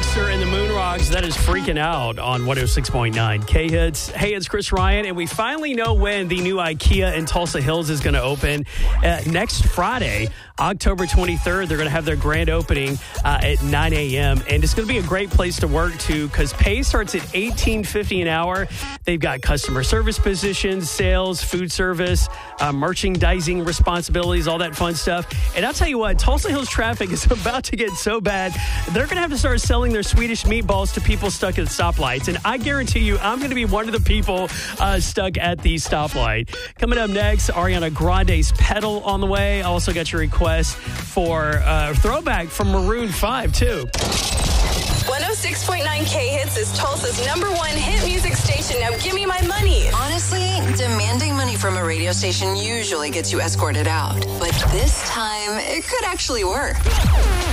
Dexter and the Moon Rocks. That is Freaking Out on 106.9 K-Hits. Hey, it's Chris Ryan, and we finally know when the new IKEA in Tulsa Hills is going to open. Next Friday, October 23rd, they're going to have their grand opening at 9 a.m. And it's going to be a great place to work, too, because pay starts at $18.50 an hour. They've got customer service positions, sales, food service, merchandising responsibilities, all that fun stuff. And I'll tell you what, Tulsa Hills traffic is about to get so bad, they're going to have to start selling their Swedish meatballs to people stuck at stoplights. And I guarantee you, I'm going to be one of the people stuck at the stoplight. Coming up next, Ariana Grande's Pedal on the way. I also got your request for Throwback from Maroon 5, too. 106.9 K-Hits is Tulsa's #1 hit music station. Now give me my money. Honestly, demanding money from a radio station usually gets you escorted out. But this time, it could actually work.